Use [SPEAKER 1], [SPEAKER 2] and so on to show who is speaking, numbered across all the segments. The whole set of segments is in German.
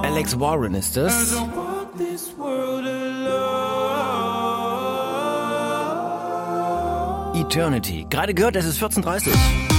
[SPEAKER 1] Alex Warren ist es. Eternity. Gerade gehört, es ist 14:30.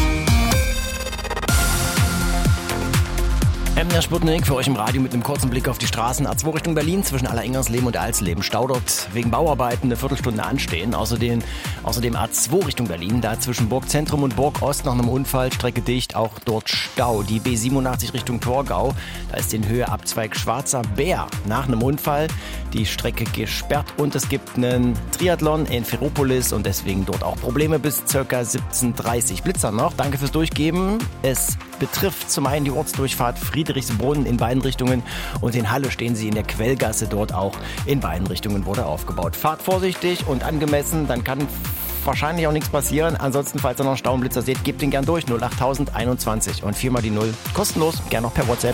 [SPEAKER 1] Der Sputnik für euch im Radio mit einem kurzen Blick auf die Straßen. A2 Richtung Berlin zwischen Alleringers-Leben und Alsleben. Stau dort wegen Bauarbeiten eine Viertelstunde anstehen. Außerdem A2 Richtung Berlin, da zwischen Burgzentrum und Burgost nach einem Unfall, Strecke dicht, auch dort Stau. Die B87 Richtung Torgau, da ist in Höhe Abzweig Schwarzer Bär nach einem Unfall die Strecke gesperrt und es gibt einen Triathlon in Ferropolis und deswegen dort auch Probleme bis ca. 17:30. Blitzer noch, danke fürs Durchgeben. Es betrifft zum einen die Ortsdurchfahrt Friedrichsbrunn in beiden Richtungen und in Halle stehen sie in der Quellgasse, dort auch in beiden Richtungen wurde aufgebaut. Fahrt vorsichtig und angemessen, dann kann wahrscheinlich auch nichts passieren. Ansonsten, falls ihr noch einen Stauenblitzer seht, gebt den gern durch. 08021 und 4 mal die 0. Kostenlos, gern noch per WhatsApp.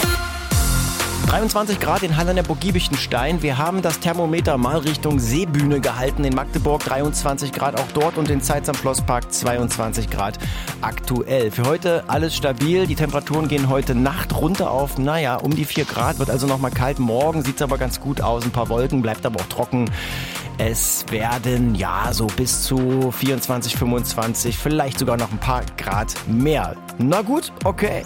[SPEAKER 1] 23 Grad in Halle an der Burg Giebichenstein. Wir haben das Thermometer mal Richtung Seebühne gehalten. In Magdeburg 23 Grad auch dort und in Zeitz am Schlosspark 22 Grad aktuell. Für heute alles stabil. Die Temperaturen gehen heute Nacht runter auf, um die 4 Grad. Wird also nochmal kalt. Morgen sieht es aber ganz gut aus. Ein paar Wolken, bleibt aber auch trocken. Es werden so bis zu 24, 25, vielleicht sogar noch ein paar Grad mehr. Na gut, okay.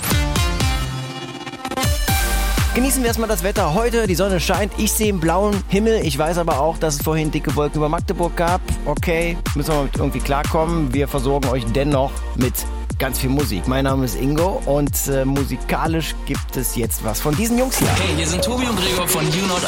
[SPEAKER 1] Genießen wir erstmal das Wetter. Heute, die Sonne scheint, ich sehe einen blauen Himmel. Ich weiß aber auch, dass es vorhin dicke Wolken über Magdeburg gab. Okay, müssen wir mit irgendwie klarkommen. Wir versorgen euch dennoch mit ganz viel Musik. Mein Name ist Ingo und musikalisch gibt es jetzt was von diesen Jungs hier.
[SPEAKER 2] Hey, hier sind Tobi und Gregor von You Not